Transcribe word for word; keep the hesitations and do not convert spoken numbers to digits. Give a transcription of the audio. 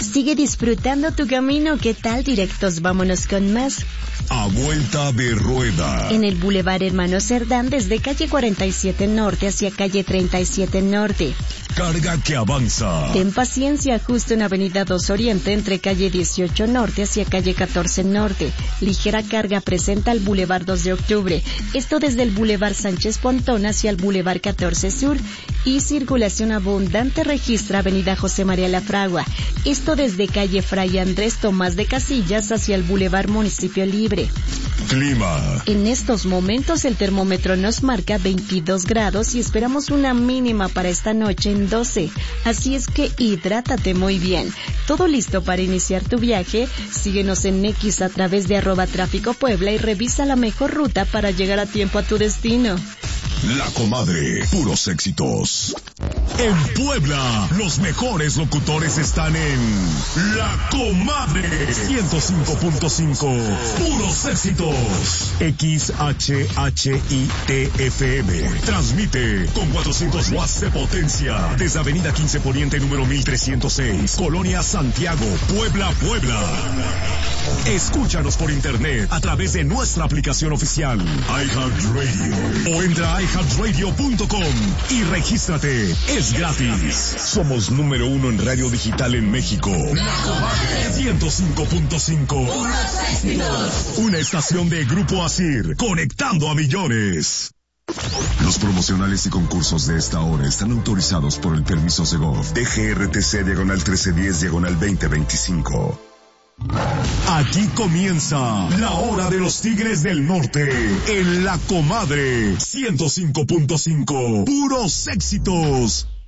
Sigue disfrutando tu camino. ¿Qué tal? Directos, vámonos con más. A vuelta de rueda. En el Boulevard Hermano Cerdán, desde calle cuarenta y siete Norte hacia calle treinta y siete Norte. Carga que avanza. Ten paciencia, justo en Avenida dos Oriente, entre calle dieciocho Norte hacia calle catorce Norte. Ligera carga presenta al Boulevard dos de Octubre. Esto desde el Boulevard Sánchez Pontón hacia el Boulevard catorce Sur. Y circulación abundante registra Avenida José María Lafragua. Esto desde calle Fray Andrés Tomás de Casillas hacia el Boulevard Municipio Libre. Clima. En estos momentos el termómetro nos marca veintidós grados y esperamos una mínima para esta noche en doce. Así es que hidrátate muy bien. Todo listo para iniciar tu viaje. Síguenos en X a través de arroba Tráfico Puebla y revisa la mejor ruta para llegar a tiempo a tu destino. La Comadre, puros éxitos. En Puebla, los mejores locutores están en La Comadre ciento cinco punto cinco. Puros éxitos. X H H I T F M. Transmite con cuatrocientos watts de potencia desde Avenida quince Poniente número mil trescientos seis, Colonia Santiago, Puebla, Puebla. Escúchanos por internet a través de nuestra aplicación oficial iHeartRadio o entra a i heart radio punto com y regístrate. Es gratis. Somos número uno en radio digital en México. ciento cinco punto cinco. Una estación de Grupo Asir, conectando a millones. Los promocionales y concursos de esta hora están autorizados por el permiso Segov D G R T C diagonal trece diez diagonal veinte veinticinco. Aquí comienza la hora de los Tigres del Norte en La Comadre ciento cinco punto cinco. Puros éxitos.